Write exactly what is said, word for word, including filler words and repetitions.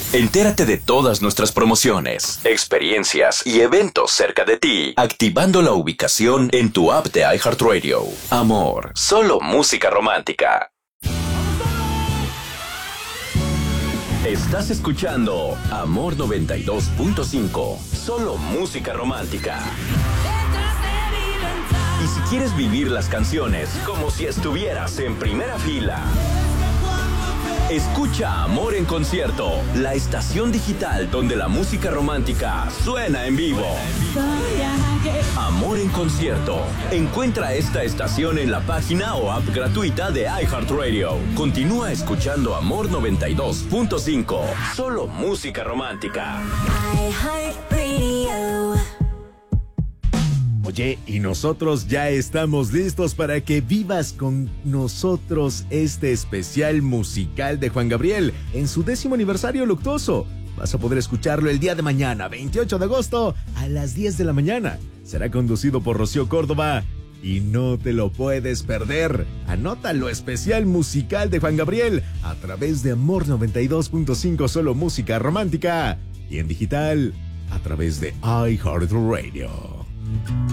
Entérate de todas nuestras promociones, experiencias y eventos cerca de ti, activando la ubicación en tu app de iHeartRadio. Amor, solo música romántica. Estás escuchando Amor noventa y dos punto cinco, solo música romántica. Y si quieres vivir las canciones como si estuvieras en primera fila, escucha Amor en Concierto, la estación digital donde la música romántica suena en vivo. Amor en Concierto. Encuentra esta estación en la página o app gratuita de iHeartRadio. Continúa escuchando Amor noventa y dos punto cinco, solo música romántica. iHeartRadio. Oye, y nosotros ya estamos listos para que vivas con nosotros este especial musical de Juan Gabriel en su décimo aniversario luctuoso. Vas a poder escucharlo el día de mañana, veintiocho de agosto, a las diez de la mañana. Será conducido por Rocío Córdoba y no te lo puedes perder. Anótalo, especial musical de Juan Gabriel a través de Amor noventa y dos punto cinco, solo música romántica, y en digital a través de iHeartRadio.